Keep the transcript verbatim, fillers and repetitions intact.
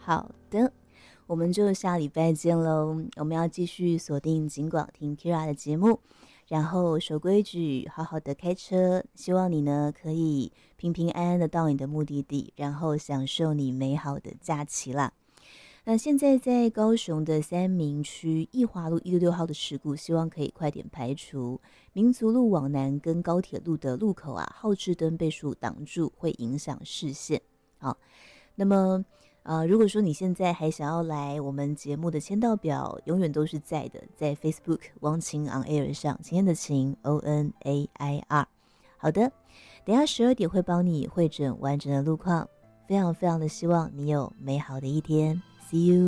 好的，我们就下礼拜见喽。我们要继续锁定警广听 Kira 的节目，然后守规矩，好好的开车。希望你呢可以平平安安的到你的目的地，然后享受你美好的假期啦。那现在在高雄的三民区义华路一六六号的事故，希望可以快点排除。民族路往南跟高铁路的路口啊，号志灯被树挡住，会影响视线。好，那么呃，如果说你现在还想要来我们节目的签到表，永远都是在的，在 Facebook 汪晴 on air 上，今天的晴 O N A I R。好的，等一下十二点会帮你汇整完整的路况，非常非常的希望你有美好的一天。See you。